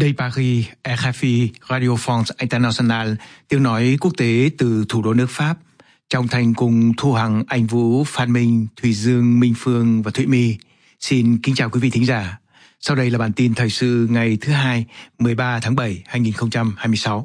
Đây Paris, RFI, Radio France International, tiếng nói quốc tế từ thủ đô nước Pháp. Trong thành cùng Thu Hằng, Anh Vũ, Phan Minh, Thùy Dương, Minh Phương và Thụy My. Xin kính chào quý vị thính giả. Sau đây là bản tin thời sự ngày thứ Hai, 13 tháng 7, 2026.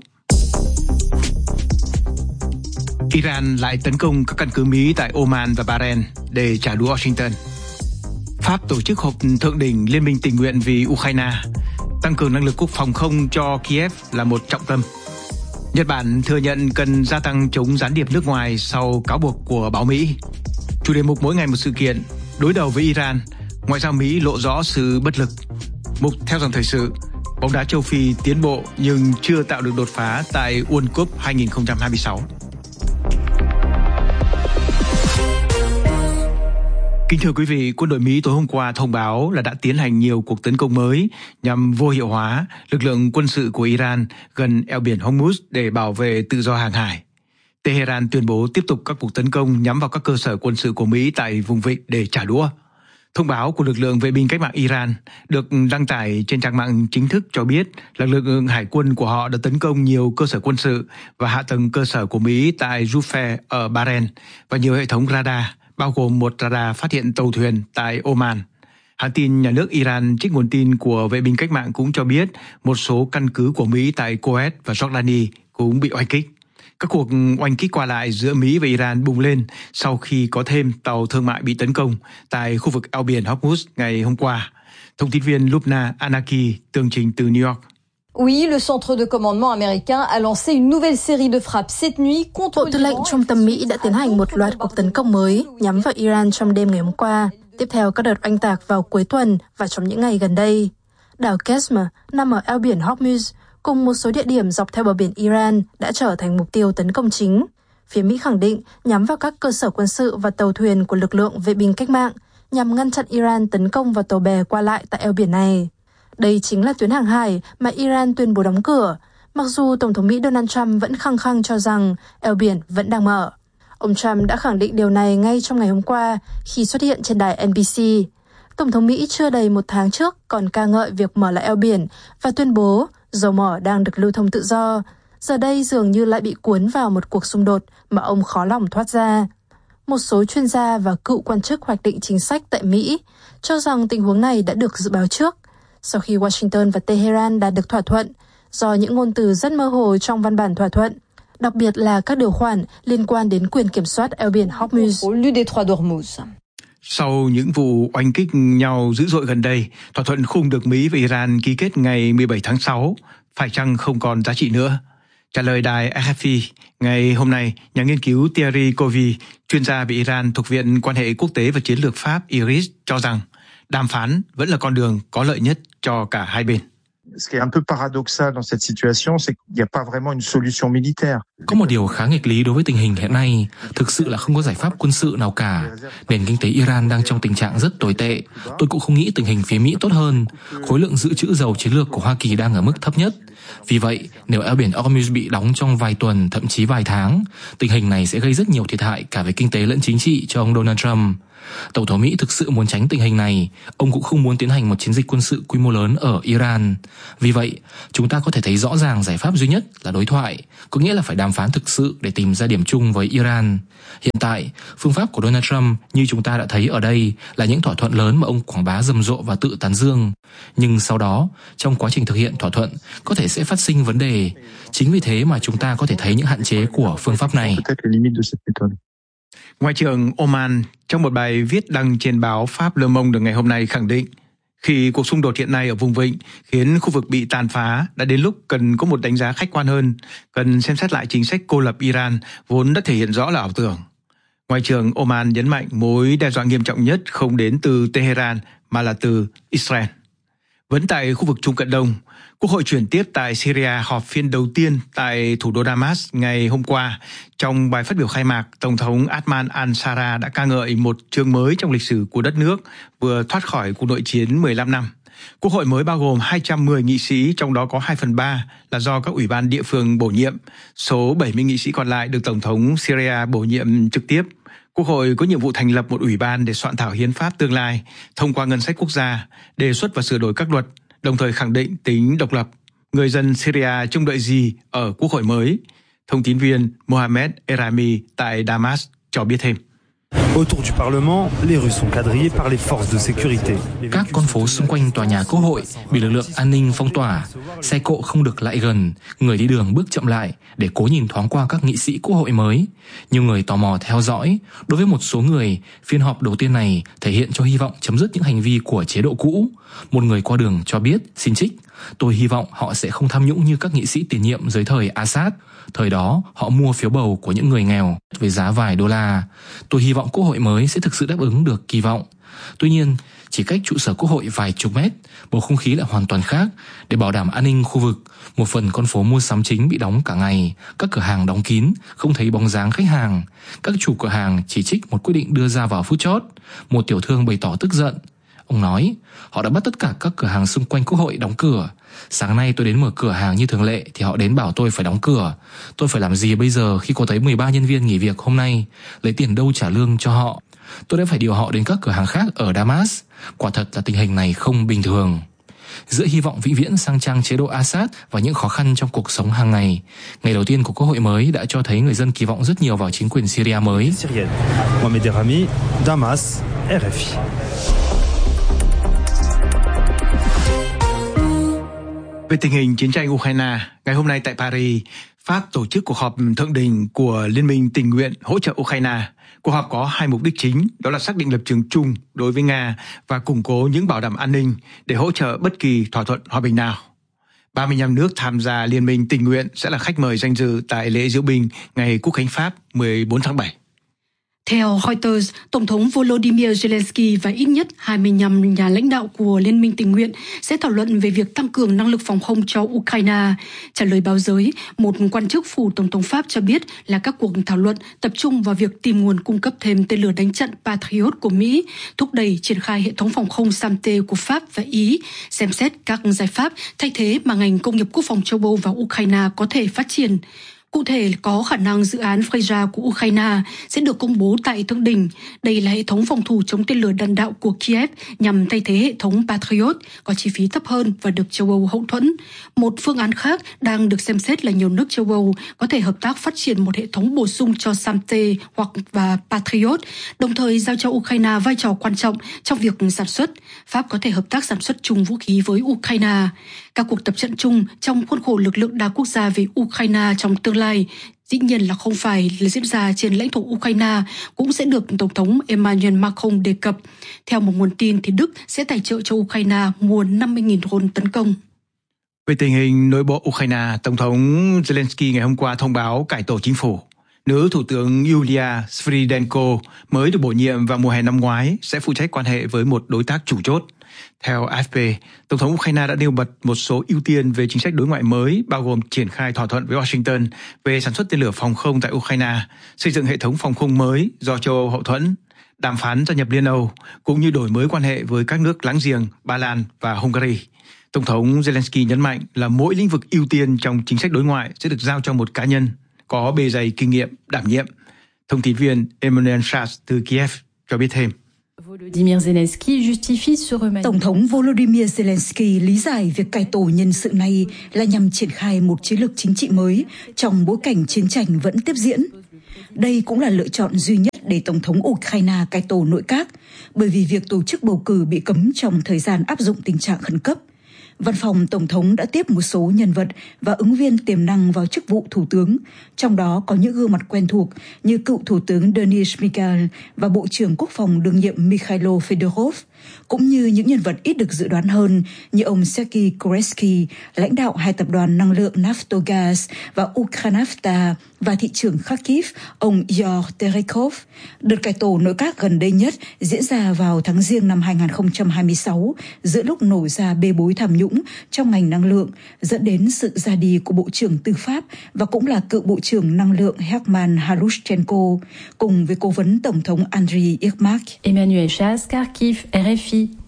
Iran lại tấn công các căn cứ Mỹ tại Oman và Bahrain để trả đũa Washington. Pháp tổ chức họp thượng đỉnh Liên minh tình nguyện vì Ukraine. Tăng cường năng lực quốc phòng không cho Kiev là một trọng tâm. Nhật Bản thừa nhận cần gia tăng chống gián điệp nước ngoài sau cáo buộc của báo Mỹ. Chủ đề mục mỗi ngày một sự kiện, đối đầu với Iran, ngoại giao Mỹ lộ rõ sự bất lực. Mục theo dòng thời sự, bóng đá châu Phi tiến bộ nhưng chưa tạo được đột phá tại World Cup 2026. Kính thưa quý vị, quân đội Mỹ tối hôm qua thông báo là đã tiến hành nhiều cuộc tấn công mới nhằm vô hiệu hóa lực lượng quân sự của Iran gần eo biển Hormuz để bảo vệ tự do hàng hải. Tehran tuyên bố tiếp tục các cuộc tấn công nhắm vào các cơ sở quân sự của Mỹ tại vùng vịnh để trả đũa. Thông báo của lực lượng vệ binh cách mạng Iran được đăng tải trên trang mạng chính thức cho biết là lực lượng hải quân của họ đã tấn công nhiều cơ sở quân sự và hạ tầng cơ sở của Mỹ tại Jubail ở Bahrain và nhiều hệ thống radar, bao gồm một radar phát hiện tàu thuyền tại Oman. Hãng tin nhà nước Iran trích nguồn tin của vệ binh cách mạng cũng cho biết một số căn cứ của Mỹ tại Kuwait và Jordani cũng bị oanh kích. Các cuộc oanh kích qua lại giữa Mỹ và Iran bùng lên sau khi có thêm tàu thương mại bị tấn công tại khu vực eo biển Hormuz ngày hôm qua. Thông tin viên Lubna Anaki tường trình từ New York. Oui, le centre de commandement américain a lancé une nouvelle série de frappes cette nuit contre Bộ Tư lệnh Trung tâm Mỹ đã tiến hành một loạt cuộc tấn công mới nhắm vào Iran trong đêm ngày hôm qua, tiếp theo các đợt oanh tạc vào cuối tuần và trong những ngày gần đây. Đảo Qesm nằm ở eo biển Hormuz cùng một số địa điểm dọc theo bờ biển Iran đã trở thành mục tiêu tấn công chính. Phía Mỹ khẳng định nhắm vào các cơ sở quân sự và tàu thuyền của lực lượng vệ binh cách mạng nhằm ngăn chặn Iran tấn công vào tàu bè qua lại tại eo biển này. Đây chính là tuyến hàng hải mà Iran tuyên bố đóng cửa, mặc dù Tổng thống Mỹ Donald Trump vẫn khăng khăng cho rằng eo biển vẫn đang mở. Ông Trump đã khẳng định điều này ngay trong ngày hôm qua khi xuất hiện trên đài NBC. Tổng thống Mỹ chưa đầy một tháng trước còn ca ngợi việc mở lại eo biển và tuyên bố dầu mỏ đang được lưu thông tự do. Giờ đây dường như lại bị cuốn vào một cuộc xung đột mà ông khó lòng thoát ra. Một số chuyên gia và cựu quan chức hoạch định chính sách tại Mỹ cho rằng tình huống này đã được dự báo trước, sau khi Washington và Tehran đạt được thỏa thuận do những ngôn từ rất mơ hồ trong văn bản thỏa thuận, đặc biệt là các điều khoản liên quan đến quyền kiểm soát eo biển Hormuz. Sau những vụ oanh kích nhau dữ dội gần đây, thỏa thuận khung được Mỹ và Iran ký kết ngày 17 tháng 6 phải chăng không còn giá trị nữa? Trả lời đài RFI, ngày hôm nay, nhà nghiên cứu Thierry Covy, chuyên gia về Iran thuộc Viện Quan hệ Quốc tế và Chiến lược Pháp IRIS cho rằng đàm phán vẫn là con đường có lợi nhất cho cả hai bên. Có một điều khá nghịch lý đối với tình hình hiện nay, thực sự là không có giải pháp quân sự nào cả. Nền kinh tế Iran đang trong tình trạng rất tồi tệ. Tôi cũng không nghĩ tình hình phía Mỹ tốt hơn. Khối lượng dự trữ dầu chiến lược của Hoa Kỳ đang ở mức thấp nhất. Vì vậy, nếu eo biển Hormuz bị đóng trong vài tuần, thậm chí vài tháng, tình hình này sẽ gây rất nhiều thiệt hại cả về kinh tế lẫn chính trị cho ông Donald Trump. Tổng thống Mỹ thực sự muốn tránh tình hình này, ông cũng không muốn tiến hành một chiến dịch quân sự quy mô lớn ở Iran. Vì vậy, chúng ta có thể thấy rõ ràng giải pháp duy nhất là đối thoại, có nghĩa là phải đàm phán thực sự để tìm ra điểm chung với Iran. Hiện tại, phương pháp của Donald Trump như chúng ta đã thấy ở đây là những thỏa thuận lớn mà ông quảng bá rầm rộ và tự tán dương. Nhưng sau đó, trong quá trình thực hiện thỏa thuận, có thể sẽ phát sinh vấn đề. Chính vì thế mà chúng ta có thể thấy những hạn chế của phương pháp này. Ngoại trưởng Oman trong một bài viết đăng trên báo Pháp Le Monde ngày hôm nay khẳng định khi cuộc xung đột hiện nay ở vùng vịnh khiến khu vực bị tàn phá, đã đến lúc cần có một đánh giá khách quan hơn, cần xem xét lại chính sách cô lập Iran vốn đã thể hiện rõ là ảo tưởng. Ngoại trưởng Oman nhấn mạnh mối đe dọa nghiêm trọng nhất không đến từ Tehran mà là từ Israel. Vẫn tại khu vực Trung Cận Đông, Quốc hội chuyển tiếp tại Syria họp phiên đầu tiên tại thủ đô Damas ngày hôm qua. Trong bài phát biểu khai mạc, Tổng thống Ahmad al-Shara đã ca ngợi một chương mới trong lịch sử của đất nước vừa thoát khỏi cuộc nội chiến 15 năm. Quốc hội mới bao gồm 210 nghị sĩ, trong đó có 2/3 là do các ủy ban địa phương bổ nhiệm. Số 70 nghị sĩ còn lại được Tổng thống Syria bổ nhiệm trực tiếp. Quốc hội có nhiệm vụ thành lập một ủy ban để soạn thảo hiến pháp tương lai, thông qua ngân sách quốc gia, đề xuất và sửa đổi các luật, đồng thời khẳng định tính độc lập. người dân Syria trông đợi gì ở quốc hội mới? Thông tin viên Mohamed Erami tại Damas cho biết thêm. Autour du Parlement, les rues sont quadrillées par les forces de sécurité. Các con phố xung quanh tòa nhà Quốc hội bị lực lượng an ninh phong tỏa, xe cộ không được lại gần, người đi đường bước chậm lại để cố nhìn thoáng qua các nghị sĩ Quốc hội mới. Nhiều người tò mò theo dõi. Đối với một số người, phiên họp đầu tiên này thể hiện cho hy vọng chấm dứt những hành vi của chế độ cũ. Một người qua đường cho biết, xin trích, tôi hy vọng họ sẽ không tham nhũng như các nghị sĩ tiền nhiệm dưới thời Assad. Thời đó, họ mua phiếu bầu của những người nghèo với giá vài đô la. Tôi hy vọng Quốc hội mới sẽ thực sự đáp ứng được kỳ vọng. Tuy nhiên, chỉ cách trụ sở Quốc hội vài chục mét, bầu không khí lại hoàn toàn khác. Để bảo đảm an ninh khu vực, một phần con phố mua sắm chính bị đóng cả ngày, các cửa hàng đóng kín, không thấy bóng dáng khách hàng. Các chủ cửa hàng chỉ trích một quyết định đưa ra vào phút chót. Một tiểu thương bày tỏ tức giận. Ông nói, họ đã bắt tất cả các cửa hàng xung quanh Quốc hội đóng cửa. Sáng nay tôi đến mở cửa hàng như thường lệ thì họ đến bảo tôi phải đóng cửa. Tôi phải làm gì bây giờ khi có tới 13 nhân viên nghỉ việc hôm nay? Lấy tiền đâu trả lương cho họ? Tôi đã phải điều họ đến các cửa hàng khác ở Damas. Quả thật là tình hình này không bình thường. Giữa hy vọng vĩnh viễn sang trang chế độ Assad và những khó khăn trong cuộc sống hàng ngày, ngày đầu tiên của Quốc hội mới đã cho thấy người dân kỳ vọng rất nhiều vào chính quyền Syria mới. Mohamed Erami, Damas, RFI. Về tình hình chiến tranh Ukraine, ngày hôm nay tại Paris, Pháp tổ chức cuộc họp thượng đỉnh của Liên minh tình nguyện hỗ trợ Ukraine. Cuộc họp có hai mục đích chính, đó là xác định lập trường chung đối với Nga và củng cố những bảo đảm an ninh để hỗ trợ bất kỳ thỏa thuận hòa bình nào. 35 nước tham gia Liên minh tình nguyện sẽ là khách mời danh dự tại lễ diễu binh ngày Quốc khánh Pháp 14 tháng 7. Theo Reuters, Tổng thống Volodymyr Zelensky và ít nhất 25 nhà lãnh đạo của Liên minh tình nguyện sẽ thảo luận về việc tăng cường năng lực phòng không cho Ukraine. Trả lời báo giới, một quan chức phủ Tổng thống Pháp cho biết là các cuộc thảo luận tập trung vào việc tìm nguồn cung cấp thêm tên lửa đánh chặn Patriot của Mỹ, thúc đẩy triển khai hệ thống phòng không SAMP của Pháp và Ý, xem xét các giải pháp thay thế mà ngành công nghiệp quốc phòng châu Âu và Ukraine có thể phát triển. Cụ thể, có khả năng dự án Freya của Ukraine sẽ được công bố tại thượng đỉnh. Đây là hệ thống phòng thủ chống tên lửa đạn đạo của Kiev nhằm thay thế hệ thống Patriot, có chi phí thấp hơn và được châu Âu hậu thuẫn. Một phương án khác đang được xem xét là nhiều nước châu Âu có thể hợp tác phát triển một hệ thống bổ sung cho SAMP hoặc và Patriot, đồng thời giao cho Ukraine vai trò quan trọng trong việc sản xuất. Pháp có thể hợp tác sản xuất chung vũ khí với Ukraine. Các cuộc tập trận chung trong khuôn khổ lực lượng đa quốc gia về Ukraine trong tương lai dĩ nhiên là không phải là diễn ra trên lãnh thổ Ukraine, cũng sẽ được Tổng thống Emmanuel Macron đề cập. Theo một nguồn tin thì Đức sẽ tài trợ cho Ukraine mua 50.000 drone tấn công. Về tình hình nội bộ Ukraine, Tổng thống Zelensky ngày hôm qua thông báo cải tổ chính phủ. Nữ Thủ tướng Yulia Sviridenko mới được bổ nhiệm vào mùa hè năm ngoái sẽ phụ trách quan hệ với một đối tác chủ chốt. Theo AFP, Tổng thống Ukraine đã nêu bật một số ưu tiên về chính sách đối ngoại mới, bao gồm triển khai thỏa thuận với Washington về sản xuất tên lửa phòng không tại Ukraine, xây dựng hệ thống phòng không mới do châu Âu hậu thuẫn, đàm phán gia nhập Liên Âu, cũng như đổi mới quan hệ với các nước láng giềng Ba Lan và Hungary. Tổng thống Zelensky nhấn mạnh là mỗi lĩnh vực ưu tiên trong chính sách đối ngoại sẽ được giao cho một cá nhân có bề dày kinh nghiệm đảm nhiệm. Thông tin viên Emmanuel Schatz từ Kiev cho biết thêm. Tổng thống Volodymyr Zelensky lý giải việc cải tổ nhân sự này là nhằm triển khai một chiến lược chính trị mới trong bối cảnh chiến tranh vẫn tiếp diễn. Đây cũng là lựa chọn duy nhất để Tổng thống Ukraine cải tổ nội các, bởi vì việc tổ chức bầu cử bị cấm trong thời gian áp dụng tình trạng khẩn cấp. Văn phòng Tổng thống đã tiếp một số nhân vật và ứng viên tiềm năng vào chức vụ Thủ tướng, trong đó có những gương mặt quen thuộc như cựu Thủ tướng Denis Shmyhal và Bộ trưởng Quốc phòng đương nhiệm Mikhailo Fedorov, cũng như những nhân vật ít được dự đoán hơn như ông Sergei Koresky, lãnh đạo hai tập đoàn năng lượng Naftogaz và Ukranafta, và thị trưởng Kharkiv, ông Igor Terekhov. Đợt cải tổ nội các gần đây nhất diễn ra vào tháng Giêng năm 2026, giữa lúc nổ ra bê bối tham nhũng trong ngành năng lượng, dẫn đến sự ra đi của Bộ trưởng Tư pháp và cũng là cựu Bộ trưởng Năng lượng Herman Halushchenko, cùng với cố vấn Tổng thống Andriy Yermak. Emmanuel Schatz, Kharkiv, RFI.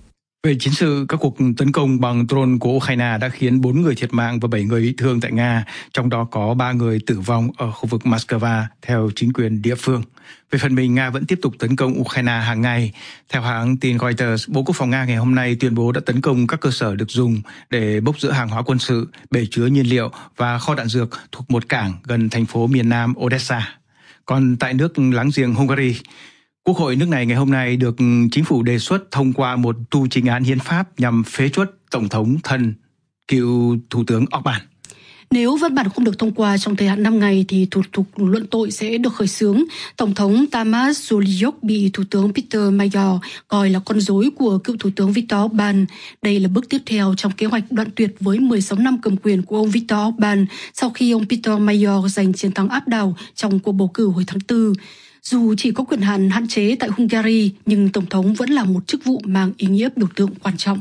Về chiến sự, các cuộc tấn công bằng drone của Ukraine đã khiến 4 người thiệt mạng và 7 người bị thương tại Nga, trong đó có 3 người tử vong ở khu vực Moscow, theo chính quyền địa phương. Về phần mình, Nga vẫn tiếp tục tấn công Ukraine hàng ngày. Theo hãng tin Reuters, Bộ Quốc phòng Nga ngày hôm nay tuyên bố đã tấn công các cơ sở được dùng để bốc rỡ hàng hóa quân sự, bể chứa nhiên liệu và kho đạn dược thuộc một cảng gần thành phố miền nam Odessa. Còn tại nước láng giềng Hungary, Quốc hội nước này ngày hôm nay được chính phủ đề xuất thông qua một tu trình án hiến pháp nhằm phế truất Tổng thống thân cựu Thủ tướng Orbán. Nếu văn bản không được thông qua trong thời hạn 5 ngày thì thủ tục luận tội sẽ được khởi xướng. Tổng thống Tamas Zulyuk bị Thủ tướng Peter Mayer coi là con rối của cựu Thủ tướng Viktor Orbán. Đây là bước tiếp theo trong kế hoạch đoạn tuyệt với 16 năm cầm quyền của ông Viktor Orbán sau khi ông Peter Mayer giành chiến thắng áp đảo trong cuộc bầu cử hồi tháng 4. Dù chỉ có quyền hạn chế tại Hungary, nhưng Tổng thống vẫn là một chức vụ mang ý nghĩa biểu tượng quan trọng.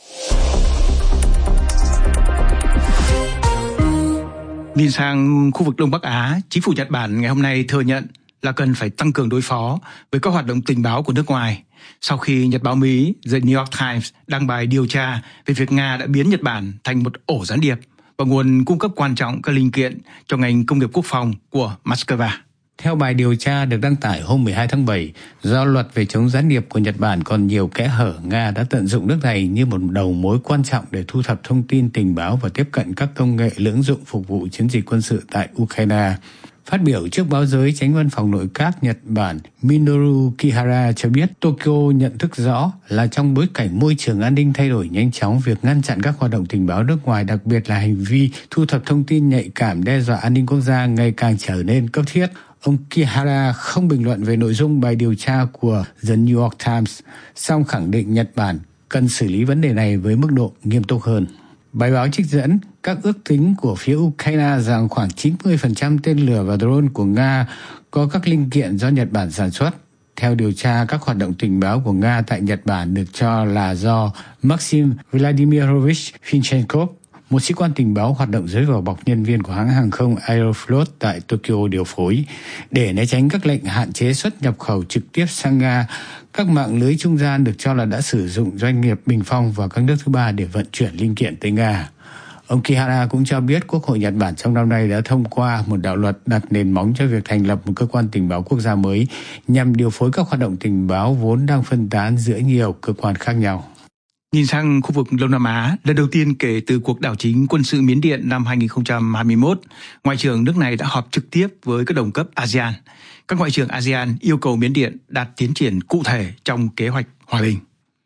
Nhìn sang khu vực Đông Bắc Á, chính phủ Nhật Bản ngày hôm nay thừa nhận là cần phải tăng cường đối phó với các hoạt động tình báo của nước ngoài, sau khi nhật báo Mỹ The New York Times đăng bài điều tra về việc Nga đã biến Nhật Bản thành một ổ gián điệp và nguồn cung cấp quan trọng các linh kiện cho ngành công nghiệp quốc phòng của Moscow. Theo bài điều tra được đăng tải hôm 12 tháng 7, do luật về chống gián điệp của Nhật Bản còn nhiều kẽ hở, Nga đã tận dụng nước này như một đầu mối quan trọng để thu thập thông tin tình báo và tiếp cận các công nghệ lưỡng dụng phục vụ chiến dịch quân sự tại Ukraine. Phát biểu trước báo giới, Chánh văn phòng nội các Nhật Bản Minoru Kihara cho biết Tokyo nhận thức rõ là trong bối cảnh môi trường an ninh thay đổi nhanh chóng, việc ngăn chặn các hoạt động tình báo nước ngoài, đặc biệt là hành vi thu thập thông tin nhạy cảm đe dọa an ninh quốc gia ngày càng trở nên cấp thiết. Ông Kihara không bình luận về nội dung bài điều tra của The New York Times, song khẳng định Nhật Bản cần xử lý vấn đề này với mức độ nghiêm túc hơn. Bài báo trích dẫn các ước tính của phía Ukraine rằng khoảng 90% tên lửa và drone của Nga có các linh kiện do Nhật Bản sản xuất. Theo điều tra, các hoạt động tình báo của Nga tại Nhật Bản được cho là do Maxim Vladimirovich Finchenkov, một sĩ quan tình báo hoạt động dưới vỏ bọc nhân viên của hãng hàng không Aeroflot tại Tokyo điều phối. Để né tránh các lệnh hạn chế xuất nhập khẩu trực tiếp sang Nga, các mạng lưới trung gian được cho là đã sử dụng doanh nghiệp bình phong và các nước thứ ba để vận chuyển linh kiện tới Nga. Ông Kihara cũng cho biết Quốc hội Nhật Bản trong năm nay đã thông qua một đạo luật đặt nền móng cho việc thành lập một cơ quan tình báo quốc gia mới nhằm điều phối các hoạt động tình báo vốn đang phân tán giữa nhiều cơ quan khác nhau. Nhìn sang khu vực Đông Nam Á, lần đầu tiên kể từ cuộc đảo chính quân sự Miến Điện năm 2021, Ngoại trưởng nước này đã họp trực tiếp với các đồng cấp ASEAN. Các ngoại trưởng ASEAN yêu cầu Miến Điện đạt tiến triển cụ thể trong kế hoạch hòa bình.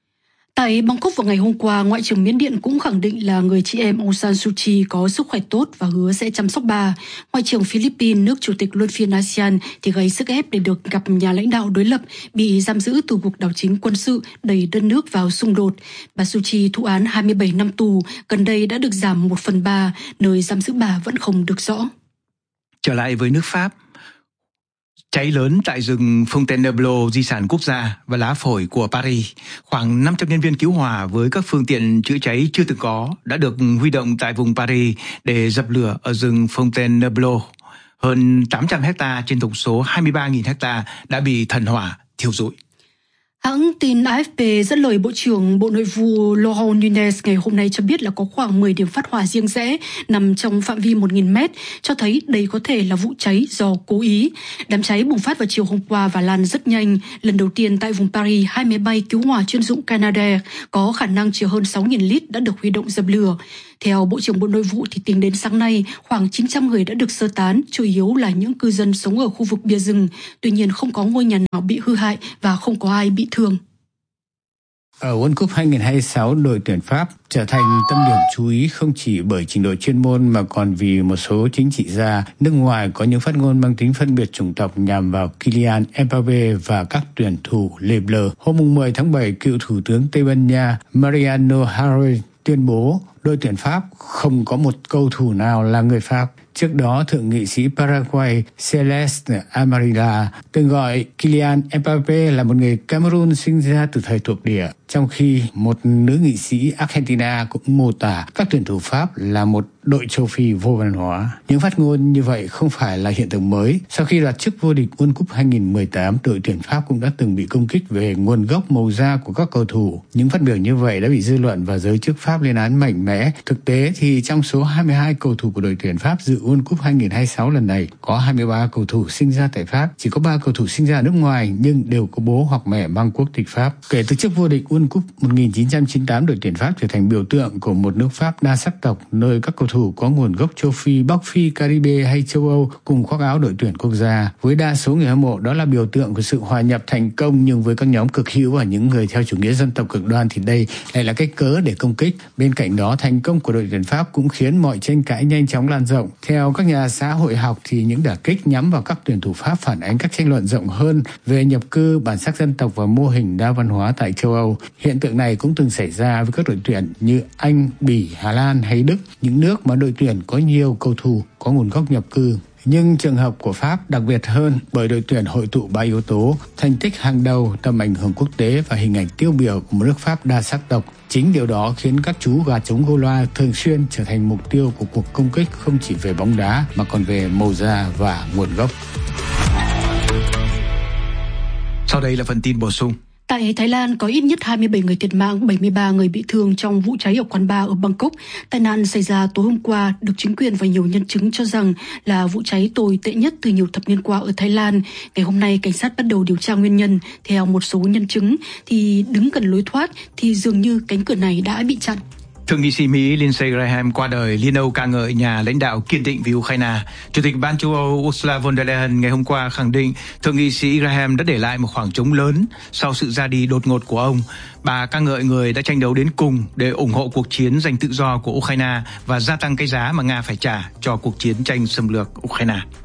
Tại Bangkok vào ngày hôm qua, Ngoại trưởng Miến Điện cũng khẳng định là người chị em Aung San Suu Kyi có sức khỏe tốt và hứa sẽ chăm sóc bà. Ngoại trưởng Philippines, nước chủ tịch luân phiên ASEAN, thì gây sức ép để được gặp nhà lãnh đạo đối lập bị giam giữ từ cuộc đảo chính quân sự đẩy đất nước vào xung đột. Bà Suu Kyi thụ án 27 năm tù, gần đây đã được giảm 1/3, nơi giam giữ bà vẫn không được rõ. Trở lại với nước Pháp, cháy lớn tại rừng Fontainebleau, di sản quốc gia và lá phổi của Paris. Khoảng 500 nhân viên cứu hỏa với các phương tiện chữa cháy chưa từng có đã được huy động tại vùng Paris để dập lửa ở rừng Fontainebleau. Hơn 800 hectare trên tổng số 23.000 hectare đã bị thần hỏa thiêu rụi. Hãng tin AFP dẫn lời Bộ trưởng Bộ Nội vụ Laurent Nunez ngày hôm nay cho biết là có khoảng 10 điểm phát hỏa riêng rẽ nằm trong phạm vi 1.000 mét, cho thấy đây có thể là vụ cháy do cố ý. Đám cháy bùng phát vào chiều hôm qua và lan rất nhanh. Lần đầu tiên tại vùng Paris, 2 máy bay cứu hỏa chuyên dụng Canadair có khả năng chứa hơn 6.000 lít đã được huy động dập lửa. Theo Bộ trưởng Bộ Nội vụ thì tính đến sáng nay, khoảng 900 người đã được sơ tán, chủ yếu là những cư dân sống ở khu vực bìa rừng. Tuy nhiên không có ngôi nhà nào bị hư hại và không có ai bị thương. Ở World Cup 2026, đội tuyển Pháp trở thành tâm điểm chú ý không chỉ bởi trình độ chuyên môn mà còn vì một số chính trị gia nước ngoài có những phát ngôn mang tính phân biệt chủng tộc nhằm vào Kylian Mbappé và các tuyển thủ Les Bleus. Hôm 10 tháng 7, cựu Thủ tướng Tây Ban Nha Mariano Rajoy tuyên bố đội tuyển Pháp không có một cầu thủ nào là người Pháp. Trước đó, thượng nghị sĩ Paraguay Celeste Amarilla từng gọi Kylian Mbappé là một người Cameroon sinh ra từ thời thuộc địa, trong khi một nữ nghị sĩ Argentina cũng mô tả các tuyển thủ Pháp là một đội châu Phi vô văn hóa. Những phát ngôn như vậy không phải là hiện tượng mới. Sau khi đoạt chức vô địch World Cup 2018, đội tuyển Pháp cũng đã từng bị công kích về nguồn gốc màu da của các cầu thủ. Những phát biểu như vậy đã bị dư luận và giới chức Pháp lên án mạnh mẽ. Thực tế thì trong số 22 cầu thủ của đội tuyển Pháp dự World Cup 2026 lần này, có 23 cầu thủ sinh ra tại Pháp, chỉ có 3 cầu thủ sinh ra ở nước ngoài nhưng đều có bố hoặc mẹ mang quốc tịch Pháp. Kể từ chức vô địch World Cup 1998, đội tuyển Pháp trở thành biểu tượng của một nước Pháp đa sắc tộc, nơi các cầu thủ có nguồn gốc châu Phi, Bắc Phi, Caribe hay châu Âu cùng khoác áo đội tuyển quốc gia. Với đa số người hâm mộ, đó là biểu tượng của sự hòa nhập thành công, nhưng với các nhóm cực hữu và những người theo chủ nghĩa dân tộc cực đoan thì đây lại là cái cớ để công kích. Bên cạnh đó, thành công của đội tuyển Pháp cũng khiến mọi tranh cãi nhanh chóng lan rộng. Theo các nhà xã hội học thì những đả kích nhắm vào các tuyển thủ Pháp phản ánh các tranh luận rộng hơn về nhập cư, bản sắc dân tộc và mô hình đa văn hóa tại châu Âu. Hiện tượng này cũng từng xảy ra với các đội tuyển như Anh, Bỉ, Hà Lan hay Đức, những nước mà đội tuyển có nhiều cầu thủ có nguồn gốc nhập cư. Nhưng trường hợp của Pháp đặc biệt hơn bởi đội tuyển hội tụ 3 yếu tố: thành tích hàng đầu, tầm ảnh hưởng quốc tế và hình ảnh tiêu biểu của một nước Pháp đa sắc tộc. Chính điều đó khiến các chú gà trống gô loa thường xuyên trở thành mục tiêu của cuộc công kích không chỉ về bóng đá mà còn về màu da và nguồn gốc. Sau đây là phần tin bổ sung. Tại Thái Lan có ít nhất 27 người thiệt mạng, 73 người bị thương trong vụ cháy ở quán bar ở Bangkok. Tai nạn xảy ra tối hôm qua, được chính quyền và nhiều nhân chứng cho rằng là vụ cháy tồi tệ nhất từ nhiều thập niên qua ở Thái Lan. Ngày hôm nay, cảnh sát bắt đầu điều tra nguyên nhân. Theo một số nhân chứng, thì đứng gần lối thoát thì dường như cánh cửa này đã bị chặn. Thượng nghị sĩ Mỹ Lindsey Graham qua đời. Liên Âu ca ngợi nhà lãnh đạo kiên định vì Ukraine. Chủ tịch Ban châu Âu Ursula von der Leyen ngày hôm qua khẳng định Thượng nghị sĩ Graham đã để lại một khoảng trống lớn sau sự ra đi đột ngột của ông. Bà ca ngợi người đã tranh đấu đến cùng để ủng hộ cuộc chiến giành tự do của Ukraine và gia tăng cái giá mà Nga phải trả cho cuộc chiến tranh xâm lược Ukraine.